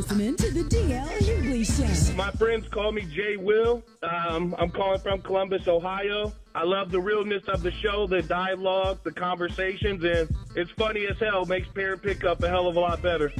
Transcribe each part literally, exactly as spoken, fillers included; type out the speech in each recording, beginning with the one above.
listening to the D L Hughley Show. My friends call me Jay Will. Um, I'm calling from Columbus, Ohio. I love the realness of the show, the dialogue, the conversations, and it's funny as hell. Makes parent pickup a hell of a lot better.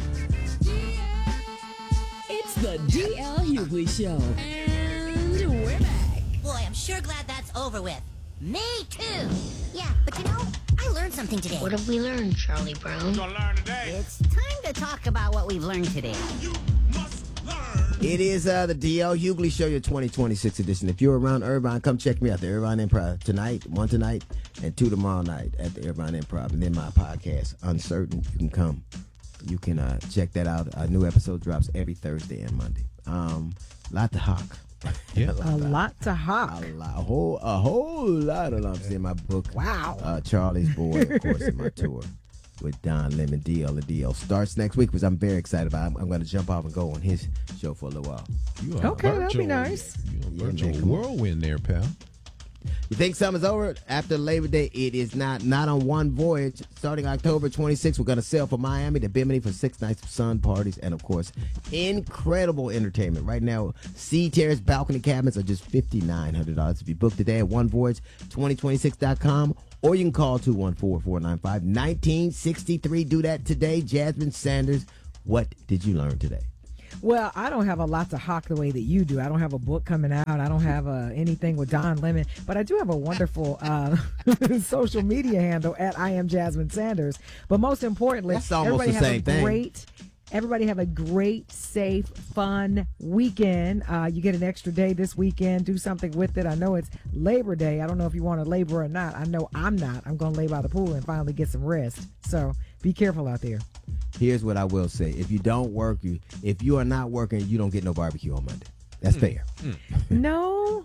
It's the D L Hughley Show. And we're back. Boy, I'm sure glad that's over with. Me too. Yeah, but you know, I learned something today. What have we learned, Charlie Brown? Gonna learn today. It's time to talk about what we've learned today. You must learn. It is uh, the D L Hughley Show, your twenty twenty-six edition. If you're around Irvine, come check me out, the Irvine Improv, tonight, one tonight, and two tomorrow night at the Irvine Improv. And then my podcast, Uncertain, you can come. You can uh, check that out. A new episode drops every Thursday and Monday. Um, lot to hawk. Yeah. a, lot, a lot to hawk. A, lot, a whole, a whole lot of lumps in my book. Wow. Uh, Charlie's Boy, of course, in my tour with Don Lemon. D L. The D L starts next week, which I'm very excited about. I'm, I'm going to jump off and go on his show for a little while. You are okay, that'll be nice. You're a Yeah, virtual man, come on. whirlwind there, pal. You think summer's over? After Labor Day, it is not. Not on one voyage. Starting October twenty-sixth, we're going to sail from Miami to Bimini for six nights of sun, parties, and, of course, incredible entertainment. Right now, sea terrace balcony cabins are just five thousand nine hundred dollars. If you book today at one voyage twenty twenty-six dot com, or you can call two one four, four nine five, one nine six three. Do that today. Jasmine Sanders, what did you learn today? Well, I don't have a lot to hawk the way that you do. I don't have a book coming out. I don't have uh, anything with Don Lemon, but I do have a wonderful uh, social media handle at I am Jasmine Sanders. But most importantly, That's almost everybody the have same a thing. great, everybody have a great, safe, fun weekend. Uh, you get an extra day this weekend. Do something with it. I know it's Labor Day. I don't know if you want to labor or not. I know I'm not. I'm going to lay by the pool and finally get some rest. So be careful out there. Here's what I will say. If you don't work, you if you are not working, you don't get no barbecue on Monday. That's Mm. fair. Mm. No.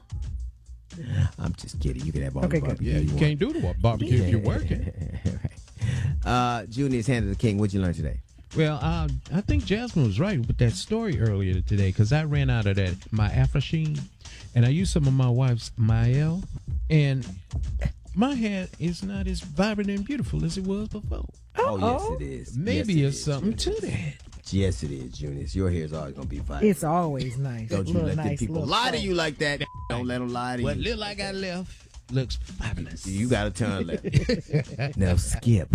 I'm just kidding. You can have all Okay, the good. barbecue. Yeah, you want. can't do the barbecue if you're working. Right. Uh, Junior's Hand of the King. What'd you learn today? Well, uh, I think Jasmine was right with that story earlier today because I ran out of that my Afrasheen, and I used some of my wife's Mael, and my hair is not as vibrant and beautiful as it was before. Oh, yes, it is. Maybe yes, it's it is, something Junior. to that. Yes, it is, Junior. Your hair is always going to be fine. It's always nice. Don't you Little let them nice people little lie to fun. you like that. Don't let them lie to What you. little I got left looks fabulous. You got to turn left. Now skip.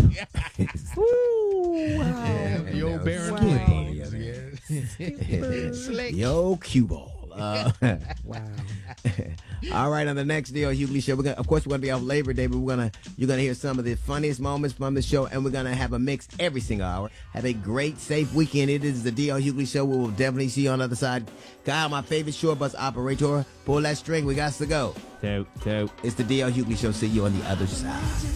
Ooh, wow. Yeah, the old Now Baron skip Plains. on the other hand. Slick. Yo, cue ball. Uh, Wow. all right, on the next D L Hughley Show, we're gonna, of course, we're gonna be off Labor Day, but we're gonna you're gonna hear some of the funniest moments from the show, and we're gonna have a mix every single hour. Have a great, safe weekend. It is the D L Hughley Show. We will definitely see you on the other side. Kyle, my favorite shore bus operator, pull that string. We got to go. Toot, toot. It's the D L Hughley Show. See you on the other side.